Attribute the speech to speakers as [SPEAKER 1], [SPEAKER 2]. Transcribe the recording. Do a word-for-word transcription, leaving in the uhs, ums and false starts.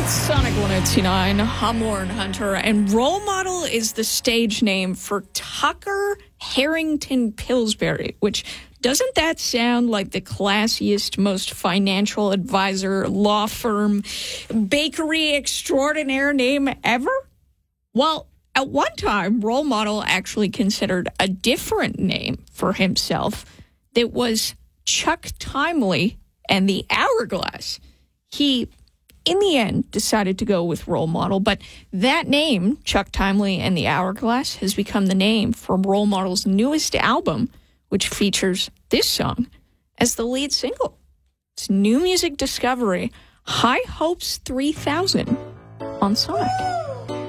[SPEAKER 1] Sonic one oh two nine, I'm Lauren Hunter, and Role Model is the stage name for Tucker Harrington Pillsbury, which doesn't that sound like the classiest, most financial advisor, law firm, bakery extraordinaire name ever? Well, at one time, Role Model actually considered a different name for himself that was Chuck Timely and the Hourglass. He, in the end, decided to go with Role Model, but that name, Chuck Timely and the Hourglass, has become the name for Role Model's newest album, which features this song as the lead single. It's New Music Discovery, High Hopes three thousand on Sonic.